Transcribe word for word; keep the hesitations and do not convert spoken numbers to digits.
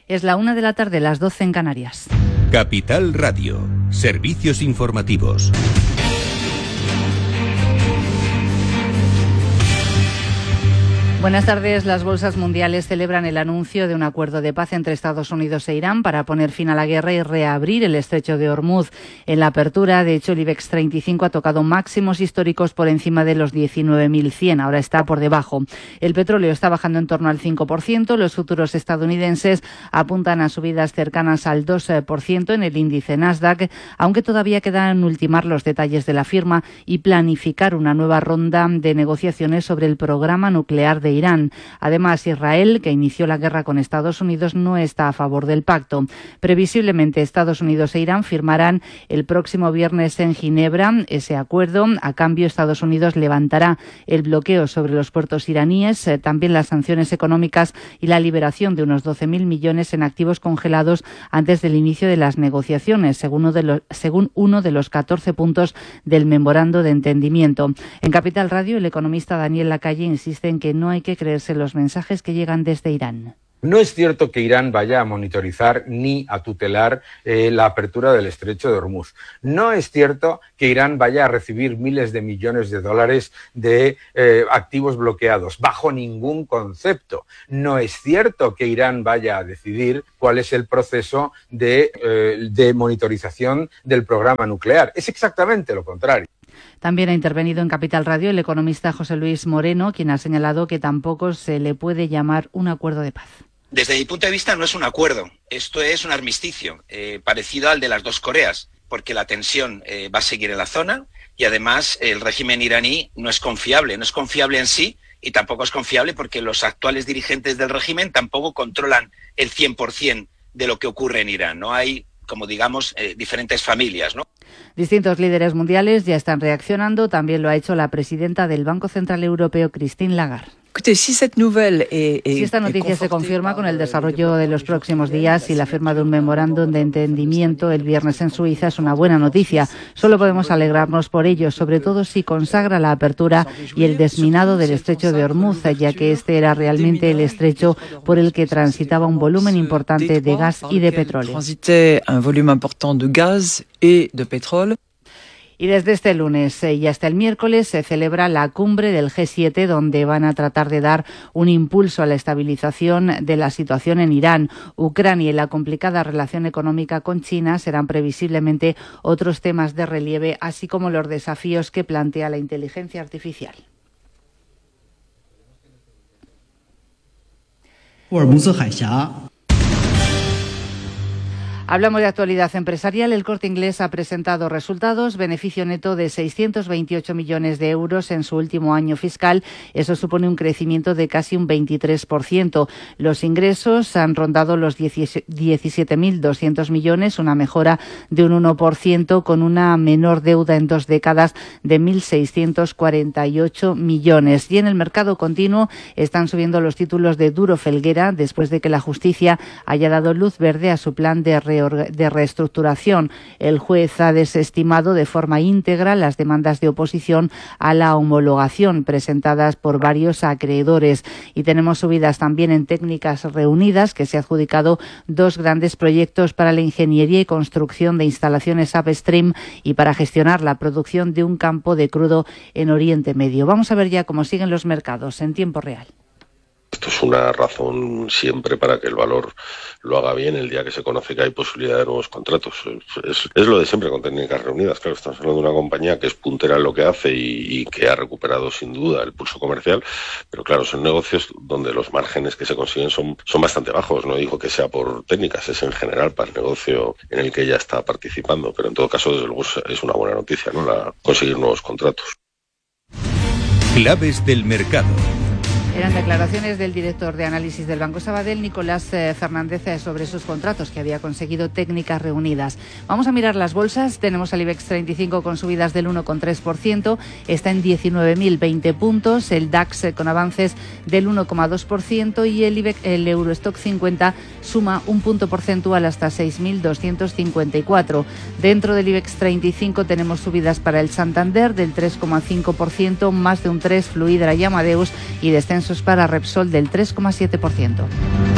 Es la una de la tarde, las doce en Canarias. Capital Radio, servicios informativos. Buenas tardes. Las bolsas mundiales celebran el anuncio de un acuerdo de paz entre Estados Unidos e Irán para poner fin a la guerra y reabrir el estrecho de Hormuz. En la apertura, de hecho, el IBEX treinta y cinco ha tocado máximos históricos por encima de los diecinueve mil cien. Ahora está por debajo. El petróleo está bajando en torno al cinco por ciento. Los futuros estadounidenses apuntan a subidas cercanas al dos por ciento en el índice Nasdaq, aunque todavía quedan ultimar los detalles de la firma y planificar una nueva ronda de negociaciones sobre el programa nuclear de Irán. Además, Israel, que inició la guerra con Estados Unidos, no está a favor del pacto. Previsiblemente, Estados Unidos e Irán firmarán el próximo viernes en Ginebra ese acuerdo. A cambio, Estados Unidos levantará el bloqueo sobre los puertos iraníes, eh, también las sanciones económicas y la liberación de unos doce mil millones en activos congelados antes del inicio de las negociaciones, según uno de los, según uno de los catorce puntos del memorando de entendimiento. En Capital Radio, el economista Daniel Lacalle insiste en que no hay que creerse los mensajes que llegan desde Irán. No es cierto que Irán vaya a monitorizar ni a tutelar eh, la apertura del estrecho de Hormuz. No es cierto que Irán vaya a recibir miles de millones de dólares de eh, activos bloqueados, bajo ningún concepto. No es cierto que Irán vaya a decidir cuál es el proceso de, eh, de monitorización del programa nuclear. Es exactamente lo contrario. También ha intervenido en Capital Radio el economista José Luis Moreno, quien ha señalado que tampoco se le puede llamar un acuerdo de paz. Desde mi punto de vista no es un acuerdo, esto es un armisticio, eh, parecido al de las dos Coreas, porque la tensión eh, va a seguir en la zona y además el régimen iraní no es confiable, no es confiable en sí y tampoco es confiable porque los actuales dirigentes del régimen tampoco controlan el cien por ciento de lo que ocurre en Irán, no hay, como digamos, eh, diferentes familias, ¿no? Distintos líderes mundiales ya están reaccionando, también lo ha hecho la presidenta del Banco Central Europeo, Christine Lagarde. Si esta noticia se confirma con el desarrollo de los próximos días y la firma de un memorándum de entendimiento el viernes en Suiza, es una buena noticia. Solo podemos alegrarnos por ello, sobre todo si consagra la apertura y el desminado del estrecho de Hormuz, ya que este era realmente el estrecho por el que transitaba un volumen importante de gas y de petróleo. Y desde este lunes y hasta el miércoles se celebra la cumbre del G siete, donde van a tratar de dar un impulso a la estabilización de la situación en Irán. Ucrania y la complicada relación económica con China serán previsiblemente otros temas de relieve, así como los desafíos que plantea la inteligencia artificial. Hablamos de actualidad empresarial. El Corte Inglés ha presentado resultados, beneficio neto de seiscientos veintiocho millones de euros en su último año fiscal. Eso supone un crecimiento de casi un veintitrés por ciento. Los ingresos han rondado los diecisiete mil doscientos millones, una mejora de un uno por ciento, con una menor deuda en dos décadas de mil seiscientos cuarenta y ocho millones. Y en el mercado continuo están subiendo los títulos de Duro Felguera después de que la justicia haya dado luz verde a su plan de re de reestructuración. El juez ha desestimado de forma íntegra las demandas de oposición a la homologación presentadas por varios acreedores. Y tenemos subidas también en Técnicas Reunidas, que se ha adjudicado dos grandes proyectos para la ingeniería y construcción de instalaciones upstream y para gestionar la producción de un campo de crudo en Oriente Medio. Vamos a ver ya cómo siguen los mercados en tiempo real. Esto es una razón siempre para que el valor lo haga bien el día que se conoce que hay posibilidad de nuevos contratos. Es, es lo de siempre con Técnicas Reunidas. Claro, estamos hablando de una compañía que es puntera en lo que hace y, y que ha recuperado sin duda el pulso comercial, pero claro, son negocios donde los márgenes que se consiguen son, son bastante bajos. No digo que sea por técnicas, es en general para el negocio en el que ella está participando, pero en todo caso, desde luego, es una buena noticia, ¿no? La, conseguir nuevos contratos. Claves del mercado. Eran declaraciones del director de análisis del Banco Sabadell, Nicolás eh, Fernández, eh, sobre esos contratos que había conseguido Técnicas Reunidas. Vamos a mirar las bolsas. Tenemos al IBEX treinta y cinco con subidas del uno coma tres por ciento, está en diecinueve mil veinte puntos, el DAX eh, con avances del uno coma dos por ciento y el, IBEX, el Eurostock cincuenta suma un punto porcentual hasta seis mil doscientos cincuenta y cuatro. Dentro del IBEX treinta y cinco tenemos subidas para el Santander del tres coma cinco por ciento, más de un tres por ciento Fluidra y Amadeus, y descensos para Repsol del tres coma siete por ciento.